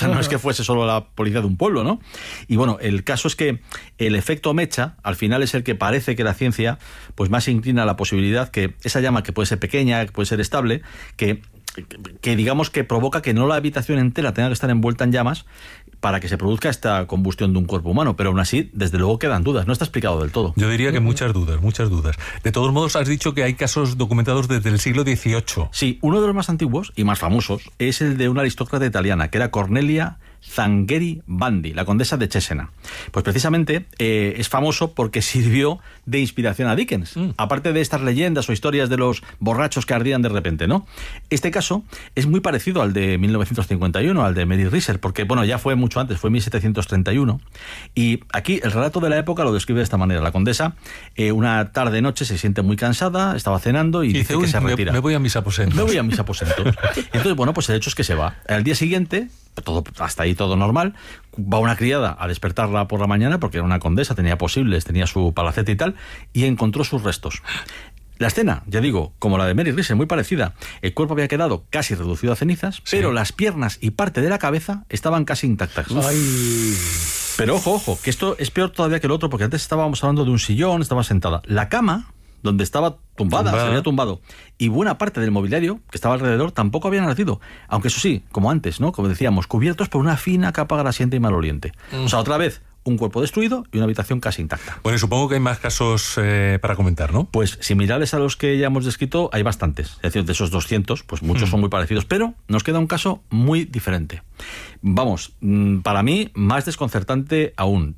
sea, no es que fuese solo la policía de un pueblo, ¿no? Y bueno, el caso es que el efecto mecha, al final es el que parece que la ciencia pues más inclina a la posibilidad que esa llama, que puede ser pequeña, que puede ser estable, que digamos que provoca que no la habitación entera tenga que estar envuelta en llamas para que se produzca esta combustión de un cuerpo humano, pero aún así, desde luego quedan dudas, no está explicado del todo. Yo diría que muchas dudas, muchas dudas. De todos modos, has dicho que hay casos documentados desde el siglo XVIII. Sí, uno de los más antiguos y más famosos es el de una aristócrata italiana, que era Cornelia Zangheri Bandi, la condesa de Cesena. Pues precisamente es famoso porque sirvió de inspiración a Dickens, aparte de estas leyendas o historias de los borrachos que ardían de repente, ¿no? Este caso es muy parecido al de 1951, al de Mary Reeser, porque bueno, ya fue mucho antes, fue 1731, y aquí el relato de la época lo describe de esta manera. La condesa una tarde-noche se siente muy cansada, estaba cenando y dice que se retira. Me voy a mis aposentos. Me voy a mis aposentos. Entonces, bueno, pues el hecho es que se va. Al día siguiente, todo, hasta ahí todo normal, va una criada a despertarla por la mañana, porque era una condesa, tenía posibles, tenía su palacete y tal, y encontró sus restos. La escena, ya digo, como la de Mary Reeser, muy parecida. El cuerpo había quedado casi reducido a cenizas, sí, pero las piernas y parte de la cabeza estaban casi intactas. Ay. Pero ojo, que esto es peor todavía que el otro, porque antes estábamos hablando de un sillón, estaba sentada. La cama, donde estaba tumbada, se había tumbado, y buena parte del mobiliario que estaba alrededor tampoco había nacido, aunque eso sí, como antes, ¿no? Como decíamos, cubiertos por una fina capa grasienta y maloliente. O sea, otra vez, un cuerpo destruido y una habitación casi intacta. Bueno, y supongo que hay más casos para comentar, ¿no? Pues similares a los que ya hemos descrito, hay bastantes. Es decir, de esos 200, pues muchos son muy parecidos, pero nos queda un caso muy diferente. Vamos, para mí, más desconcertante aún.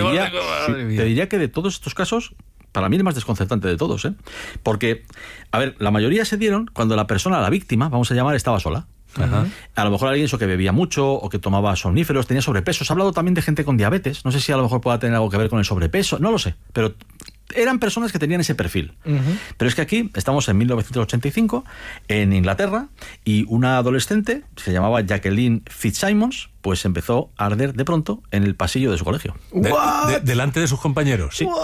Te diría que de todos estos casos, para mí el más desconcertante de todos, ¿eh? Porque, a ver, la mayoría se dieron cuando la persona, la víctima, vamos a llamar, estaba sola. Ajá. A lo mejor alguien que bebía mucho o que tomaba somníferos, tenía sobrepeso. Se ha hablado también de gente con diabetes. No sé si a lo mejor pueda tener algo que ver con el sobrepeso, no lo sé, pero eran personas que tenían ese perfil. Pero es que aquí estamos en 1985 en Inglaterra y una adolescente, se llamaba Jacqueline Fitzsimons, pues empezó a arder de pronto en el pasillo de su colegio. ¿Delante de sus compañeros? Sí.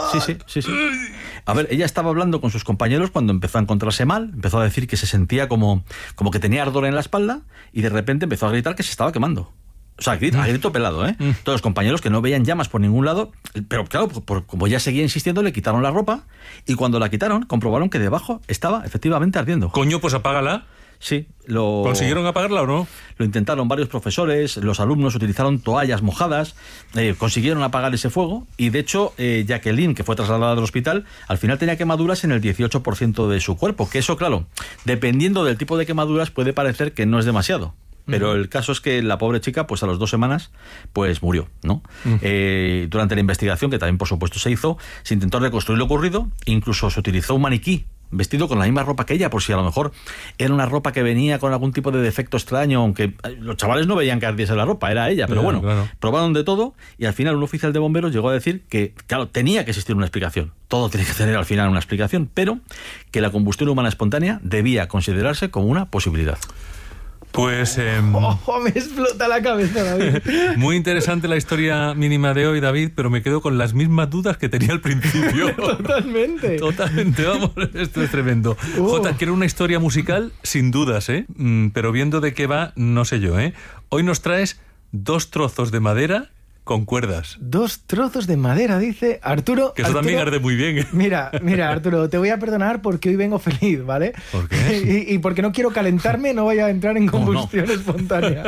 A ver, ella estaba hablando con sus compañeros cuando empezó a encontrarse mal, empezó a decir que se sentía como que tenía ardor en la espalda y de repente empezó a gritar que se estaba quemando. O sea, a grito pelado, ¿eh? Todos los compañeros que no veían llamas por ningún lado, pero claro, como ella seguía insistiendo, le quitaron la ropa y cuando la quitaron, comprobaron que debajo estaba efectivamente ardiendo. Coño, pues apágala. Sí, ¿consiguieron apagarla o no? Lo intentaron varios profesores, los alumnos utilizaron toallas mojadas, consiguieron apagar ese fuego y de hecho Jacqueline, que fue trasladada al hospital, al final tenía quemaduras en el 18% de su cuerpo, que eso, claro, dependiendo del tipo de quemaduras puede parecer que no es demasiado. Pero el caso es que la pobre chica, pues a las 2 semanas, pues murió, ¿no? Durante la investigación, que también por supuesto se hizo, se intentó reconstruir lo ocurrido, incluso se utilizó un maniquí vestido con la misma ropa que ella, por si a lo mejor era una ropa que venía con algún tipo de defecto extraño, aunque los chavales no veían que ardiese la ropa, era ella, pero claro. Probaron de todo y al final un oficial de bomberos llegó a decir que, claro, tenía que existir una explicación. Todo tiene que tener al final una explicación, pero que la combustión humana espontánea debía considerarse como una posibilidad. Pues... me explota la cabeza, David. Muy interesante la historia mínima de hoy, David, pero me quedo con las mismas dudas que tenía al principio. Totalmente, vamos, esto es tremendo. Jota, quiero una historia musical sin dudas, pero viendo de qué va, no sé yo, Hoy nos traes 2 trozos de madera con cuerdas. 2 trozos de madera, dice Arturo. Que eso también arde muy bien. Mira, Arturo, te voy a perdonar porque hoy vengo feliz, ¿vale? ¿Por qué? Y porque no quiero calentarme, no voy a entrar en combustión espontánea.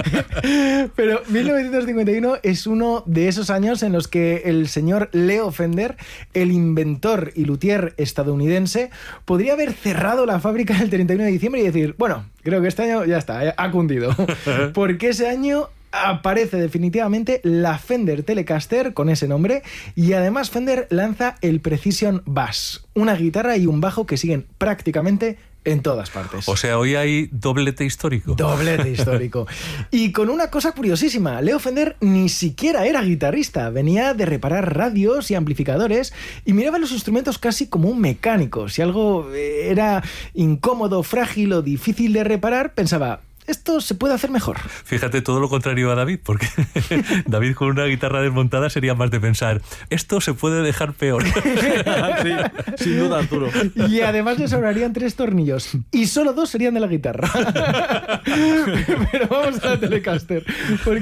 Pero 1951 es uno de esos años en los que el señor Leo Fender, el inventor y luthier estadounidense, podría haber cerrado la fábrica el 31 de diciembre y decir, bueno, creo que este año ya está, ha cundido. Porque ese año aparece definitivamente la Fender Telecaster con ese nombre y además Fender lanza el Precision Bass, una guitarra y un bajo que siguen prácticamente en todas partes. O sea, hoy hay doblete histórico. Doblete histórico. Y con una cosa curiosísima, Leo Fender ni siquiera era guitarrista, venía de reparar radios y amplificadores y miraba los instrumentos casi como un mecánico. Si algo era incómodo, frágil o difícil de reparar, pensaba, esto se puede hacer mejor. Fíjate, todo lo contrario a David, porque David con una guitarra desmontada sería más de pensar, esto se puede dejar peor. Sí, sin duda, Arturo. Y además le sobrarían 3 tornillos y solo 2 serían de la guitarra. Pero vamos a la Telecaster, porque